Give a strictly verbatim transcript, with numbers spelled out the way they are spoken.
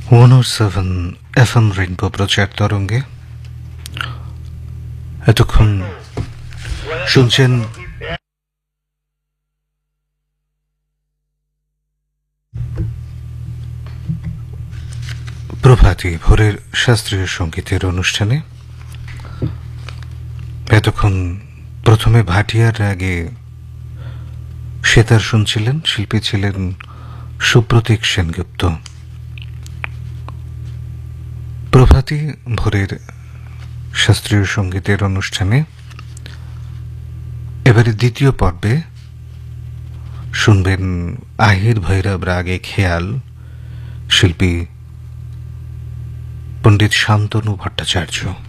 One ও seven F M rainbow প্রচার তরঙ্গে এতক্ষণ শুনছেন প্রভাতী ভোরের শাস্ত্রীয় সঙ্গীতের অনুষ্ঠানে। এতক্ষণ প্রথমে ভাটিয়ার রাগে সেতার শুনছিলেন, শিল্পী ছিলেন সুপ্রতীক সেনগুপ্ত। প্রভাতী ভোরের শাস্ত্রীয় সঙ্গীতের অনুষ্ঠানে এবারে দ্বিতীয় পর্বে শুনবেন আহির ভৈরব রাগে খেয়াল, শিল্পী পণ্ডিত শান্তনু ভট্টাচার্য।